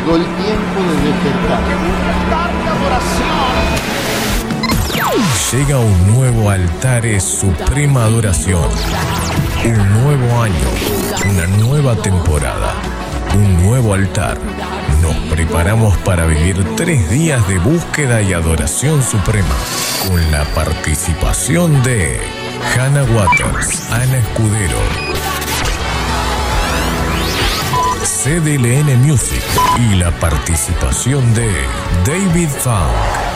Llegó el tiempo de despertar. Llega un nuevo Altares Suprema Adoración. Un nuevo año, una nueva temporada, un nuevo altar. Nos preparamos para vivir 3 días de búsqueda y adoración suprema, con la participación de Hannah Waters, Ana Escudero, CDLN Music y la participación de David Funk.